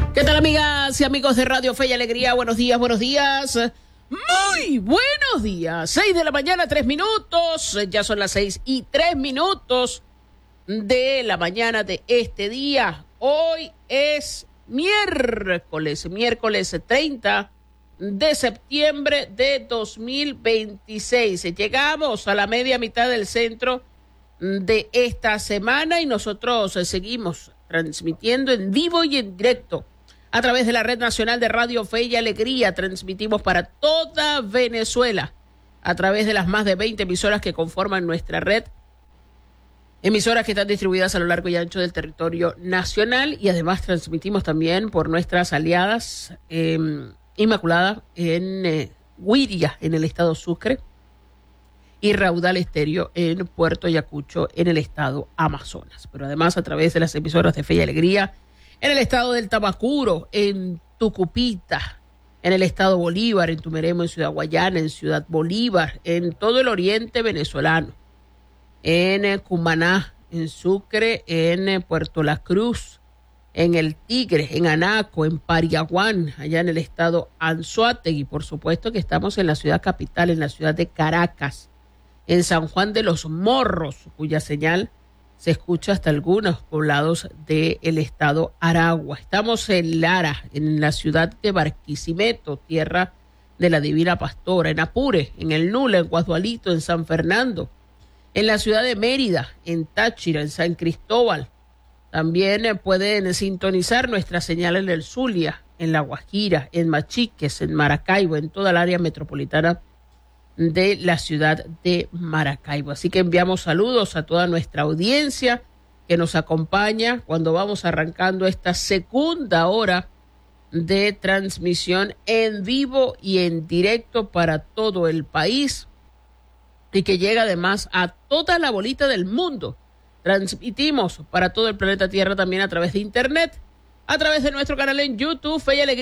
¿Qué tal, amigas y amigos de Radio Fe y Alegría? Buenos días, buenos días. Muy buenos días. 6 de la mañana, 3 minutos. Ya son las 6:03 de la mañana de este día. Hoy es miércoles 30 de septiembre de 2026. Llegamos a la media mitad del centro de esta semana y nosotros seguimos transmitiendo en vivo y en directo a través de la Red Nacional de Radio Fe y Alegría. Transmitimos para toda Venezuela a través de las más de 20 emisoras que conforman nuestra red. Emisoras que están distribuidas a lo largo y ancho del territorio nacional, y además transmitimos también por nuestras aliadas Inmaculada en Huiria, en el estado Sucre, y Raudal Estéreo en Puerto Ayacucho, en el estado Amazonas. Pero además a través de las emisoras de Fe y Alegría en el estado del Tamacuro, en Tucupita, en el estado Bolívar, en Tumeremo, en Ciudad Guayana, en Ciudad Bolívar, en todo el oriente venezolano, en Cumaná, en Sucre, en Puerto La Cruz, en El Tigre, en Anaco, en Pariaguán, allá en el estado Anzoátegui. Por supuesto que estamos en la ciudad capital, en la ciudad de Caracas, en San Juan de los Morros, cuya señal se escucha hasta algunos poblados del estado Aragua. Estamos en Lara, en la ciudad de Barquisimeto, tierra de la Divina Pastora, en Apure, en El Nula, en Guadualito, en San Fernando, en la ciudad de Mérida, en Táchira, en San Cristóbal. También pueden sintonizar nuestra señal en el Zulia, en La Guajira, en Machiques, en Maracaibo, en toda el área metropolitana de la ciudad de Maracaibo. Así que enviamos saludos a toda nuestra audiencia que nos acompaña cuando vamos arrancando esta segunda hora de transmisión en vivo y en directo para todo el país, y que llega además a toda la bolita del mundo. Transmitimos para todo el planeta Tierra también a través de internet, a través de nuestro canal en YouTube, Fe y Alegría.